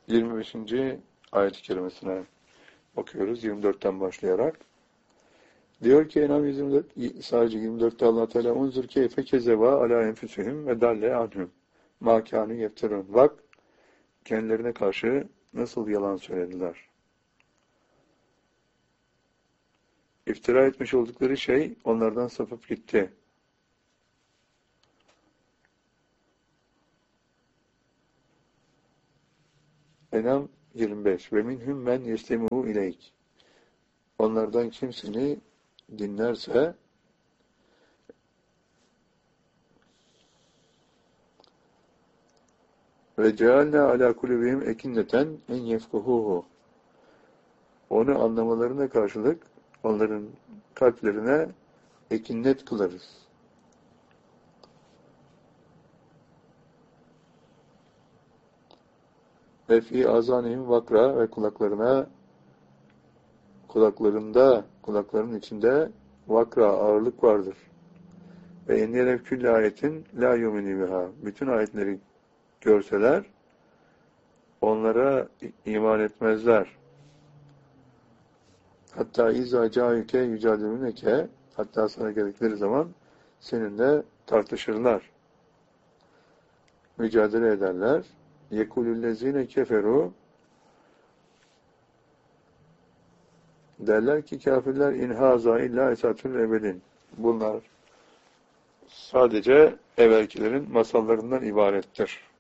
25. ayet-i kerimesine bakıyoruz 24'ten başlayarak. Diyor ki Enam 24, sadece 24'te Allah Teala unzur keyfe kezeva ala enfüsühüm ve dalle anhum ma kânû yefterûn. Bak kendilerine karşı nasıl yalan söylediler. İftira etmiş oldukları şey onlardan sapıp gitti. Enam 25. Ve minhum men yestemi'u ileyk. Onlardan kim seni dinlerse ve cealna ala kulubihim ekinneten en yefkuhuhu. Onu anlamalarına karşılık onların kalplerine ekinnet kılarız. Ve fi azanihim vakra ve kulakların içinde vakra ağırlık vardır. Ve enniyelev külli ayetin la yumini biha. Bütün ayetleri görseler onlara iman etmezler. Hatta izâ câike yücadilûneke, hatta sana geldikleri zaman seninle tartışırlar. Mücadele ederler. Yekulüllezîne keferû, derler ki kafirler in hâzâ illâ esâtül ebedin. Bunlar sadece evvelkilerin masallarından ibarettir.